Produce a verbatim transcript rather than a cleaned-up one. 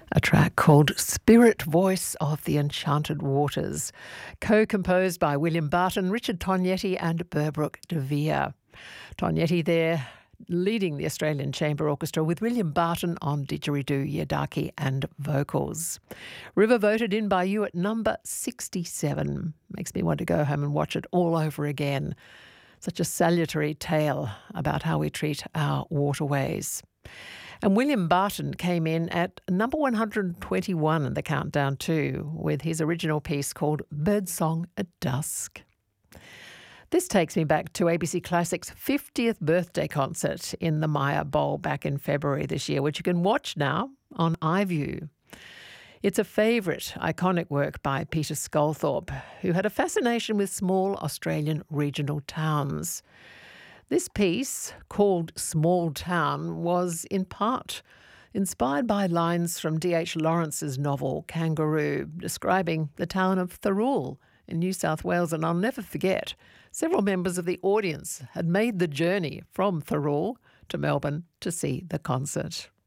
A track called Spirit Voice of the Enchanted Waters, co-composed by William Barton, Richard Tognetti and Berbrook de Vere. Tognetti there leading the Australian Chamber Orchestra with William Barton on didgeridoo, yidaki and vocals. River voted in by you at number sixty-seven. Makes me want to go home and watch it all over again. Such a salutary tale about how we treat our waterways. And William Barton came in at number one hundred twenty-one in the countdown too, with his original piece called Birdsong at Dusk. This takes me back to A B C Classic's fiftieth birthday concert in the Maya Bowl back in February this year, which you can watch now on iView. It's a favourite, iconic work by Peter Sculthorpe, who had a fascination with small Australian regional towns. This piece, called Small Town, was in part inspired by lines from D H Lawrence's novel Kangaroo, describing the town of Thirroul in New South Wales. And I'll never forget, several members of the audience had made the journey from Thirroul to Melbourne to see the concert.